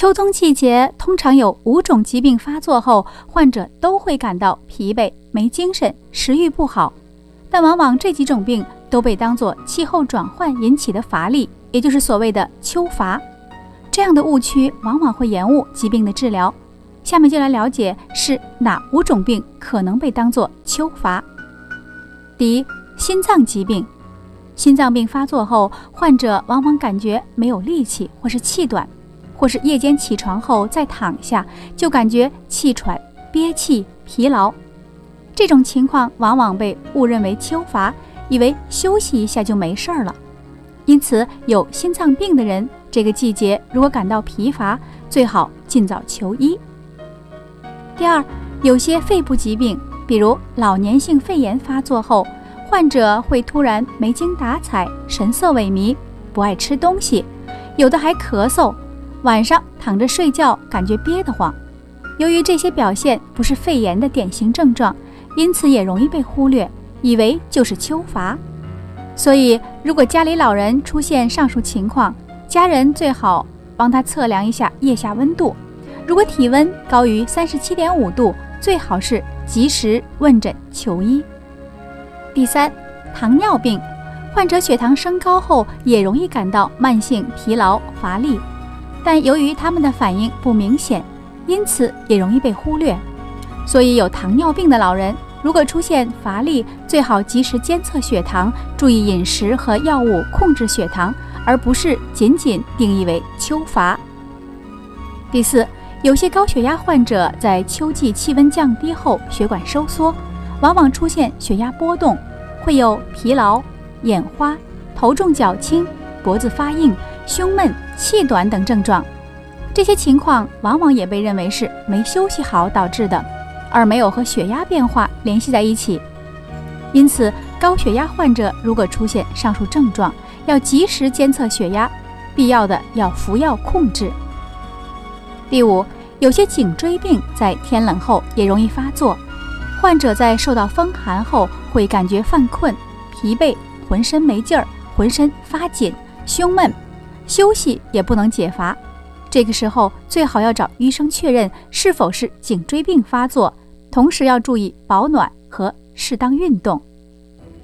秋冬季节通常有5种疾病发作后，患者都会感到疲惫、没精神、食欲不好，但往往这几种病都被当作气候转换引起的乏力，也就是所谓的秋乏。这样的误区往往会延误疾病的治疗。下面就来了解是哪5种病可能被当作秋乏。第一，心脏疾病。心脏病发作后，患者往往感觉没有力气，或是气短，或是夜间起床后再躺下就感觉气喘、憋气、疲劳。这种情况往往被误认为秋乏，以为休息一下就没事了。因此，有心脏病的人，这个季节如果感到疲乏，最好尽早求医。第二，有些肺部疾病，比如老年性肺炎发作后，患者会突然没精打采、神色萎靡，不爱吃东西，有的还咳嗽，晚上躺着睡觉感觉憋得慌。由于这些表现不是肺炎的典型症状，因此也容易被忽略，以为就是秋乏。所以如果家里老人出现上述情况，家人最好帮他测量一下腋下温度，如果体温高于37.5度，最好是及时问诊求医。第三，糖尿病。患者血糖升高后也容易感到慢性疲劳乏力，但由于他们的反应不明显，因此也容易被忽略。所以有糖尿病的老人如果出现乏力，最好及时监测血糖，注意饮食和药物控制血糖，而不是仅仅定义为秋乏。第四，有些高血压患者在秋季气温降低后血管收缩，往往出现血压波动，会有疲劳、眼花、头重脚轻、脖子发硬、胸闷、气短等症状。这些情况往往也被认为是没休息好导致的，而没有和血压变化联系在一起。因此，高血压患者如果出现上述症状，要及时监测血压，必要的要服药控制。第五，有些颈椎病在天冷后也容易发作，患者在受到风寒后会感觉犯困、疲惫、浑身没劲儿、浑身发紧、胸闷，休息也不能解乏。这个时候最好要找医生确认是否是颈椎病发作，同时要注意保暖和适当运动。